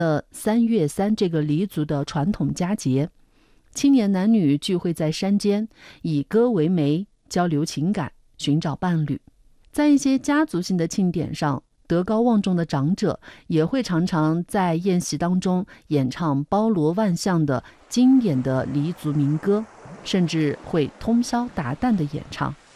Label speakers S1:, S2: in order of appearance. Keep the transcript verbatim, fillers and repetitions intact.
S1: 呃三月三这个黎族的传统佳节，青年男女聚会在山间，以歌为媒，交流情感，寻找伴侣。在一些家族性的庆典上，德高望重的长者也会常常在宴席当中演唱包罗万象的经典的黎族民歌，甚至会通宵达旦的演唱。